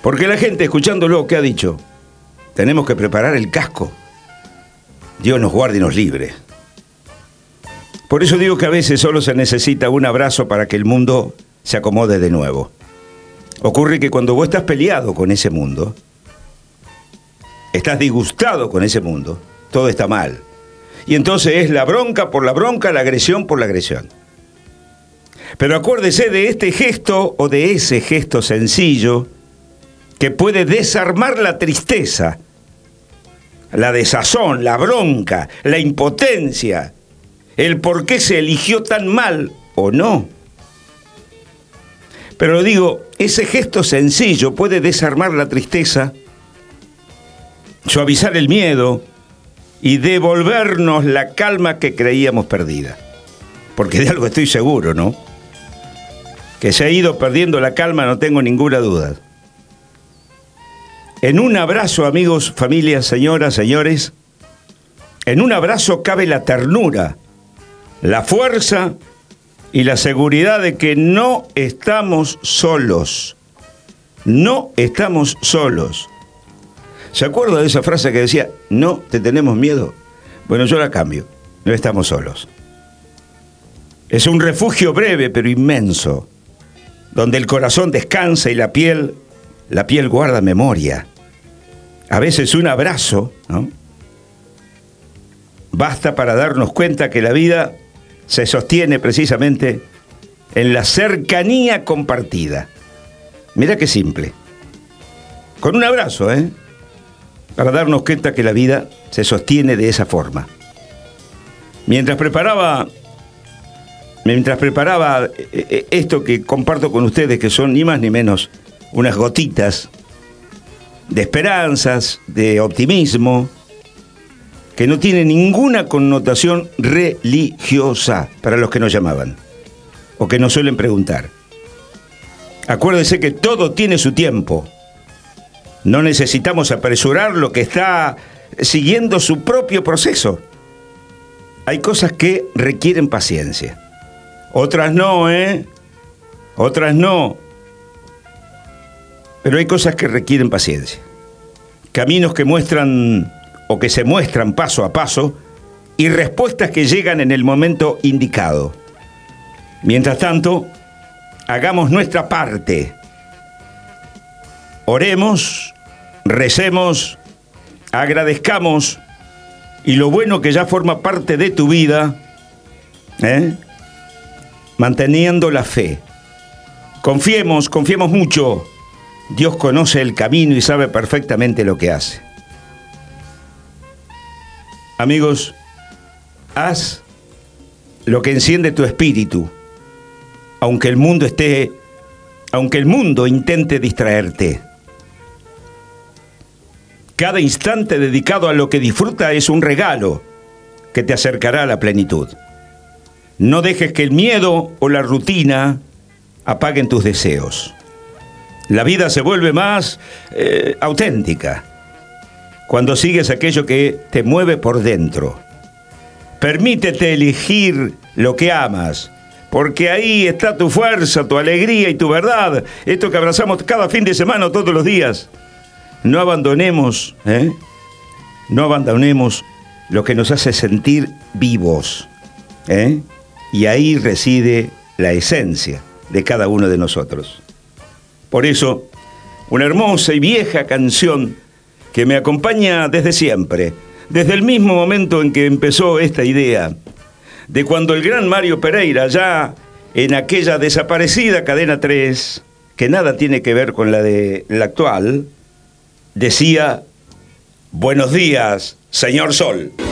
Porque la gente, escuchándolo, ¿qué ha dicho? Tenemos que preparar el casco. Dios nos guarde y nos libre. Por eso digo que a veces solo se necesita un abrazo para que el mundo se acomode de nuevo. Ocurre que cuando vos estás peleado con ese mundo, estás disgustado con ese mundo, todo está mal. Y entonces es la bronca por la bronca, la agresión por la agresión. Pero acuérdese de este gesto o de ese gesto sencillo que puede desarmar la tristeza, la desazón, la bronca, la impotencia, el por qué se eligió tan mal o no. Pero digo, ese gesto sencillo puede desarmar la tristeza, suavizar el miedo y devolvernos la calma que creíamos perdida. Porque de algo estoy seguro, ¿no? Que se ha ido perdiendo la calma, no tengo ninguna duda. En un abrazo, amigos, familias, señoras, señores, en un abrazo cabe la ternura, la fuerza y la seguridad de que no estamos solos. No estamos solos. ¿Se acuerda de esa frase que decía, no te tenemos miedo? Bueno, yo la cambio. No estamos solos. Es un refugio breve pero inmenso, donde el corazón descansa y la piel guarda memoria. A veces un abrazo, ¿no?, basta para darnos cuenta que la vida se sostiene precisamente en la cercanía compartida. Mira qué simple. Con un abrazo, para darnos cuenta que la vida se sostiene de esa forma. Mientras preparaba esto que comparto con ustedes, que son ni más ni menos unas gotitas de esperanzas, de optimismo, que no tiene ninguna connotación religiosa para los que nos llamaban o que nos suelen preguntar. Acuérdese que todo tiene su tiempo. No necesitamos apresurar lo que está siguiendo su propio proceso. Hay cosas que requieren paciencia. Otras no, Otras no. Pero hay cosas que requieren paciencia. Caminos que muestran o que se muestran paso a paso y respuestas que llegan en el momento indicado. Mientras tanto, hagamos nuestra parte. Oremos, recemos, agradezcamos y lo bueno que ya forma parte de tu vida, manteniendo la fe. Confiemos mucho. Dios conoce el camino y sabe perfectamente lo que hace. Amigos, haz lo que enciende tu espíritu, aunque el mundo intente distraerte. Cada instante dedicado a lo que disfruta es un regalo que te acercará a la plenitud. No dejes que el miedo o la rutina apaguen tus deseos. La vida se vuelve más auténtica cuando sigues aquello que te mueve por dentro. Permítete elegir lo que amas, porque ahí está tu fuerza, tu alegría y tu verdad. Esto que abrazamos cada fin de semana o todos los días. No abandonemos, no abandonemos lo que nos hace sentir vivos, y ahí reside la esencia de cada uno de nosotros. Por eso, una hermosa y vieja canción que me acompaña desde siempre, desde el mismo momento en que empezó esta idea, de cuando el gran Mario Pereira, ya en aquella desaparecida Cadena 3, que nada tiene que ver con la de la actual, decía: buenos días, señor Sol.